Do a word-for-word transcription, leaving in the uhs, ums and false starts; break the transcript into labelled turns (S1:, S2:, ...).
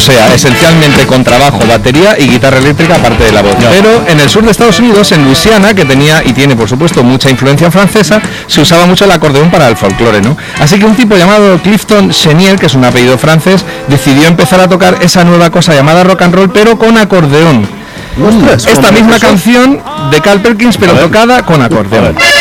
S1: sea, esencialmente con trabajo, batería y guitarra eléctrica aparte de la voz. No. Pero en el sur de Estados Unidos, en Luisiana, que tenía y tiene por supuesto mucha influencia francesa, se usaba mucho el acordeón para el folclore, ¿no? Así que un tipo llamado Clifton Chenier, que es un apellido francés, decidió empezar a tocar esa nueva cosa llamada rock and roll, pero con acordeón.
S2: Ostras,
S1: esta misma
S2: eso?
S1: canción de Carl Perkins, pero tocada con acordeón.